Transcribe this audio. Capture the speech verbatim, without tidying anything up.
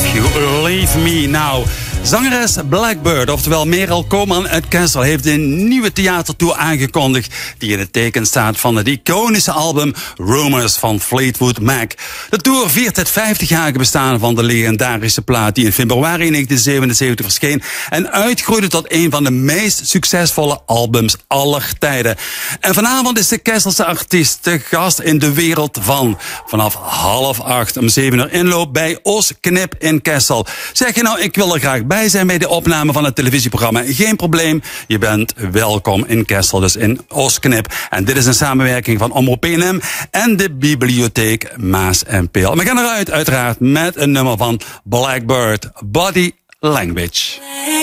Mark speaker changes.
Speaker 1: Leave Me Now. Zangeres Blackbird, oftewel Merel Koopman uit Kessel, heeft een nieuwe theatertour aangekondigd die in het teken staat van het iconische album Rumors van Fleetwood Mac. De tour viert het vijftigjarige bestaan van de legendarische plaat die in februari negentien zevenenzeventig verscheen en uitgroeide tot een van de meest succesvolle albums aller tijden. En vanavond is de Kesselse artiest te gast in De Wereld Van. Vanaf half acht om zeven uur inloop bij Osknip in Kessel. Zeg je nou, ik wil er graag bij zijn bij de opname van het televisieprogramma? Geen probleem, je bent welkom in Kessel, dus in Osknip. En dit is een samenwerking van Omroep P N M en de Bibliotheek Maas en Peel. We gaan eruit uiteraard met een nummer van Blackbird, Body Language.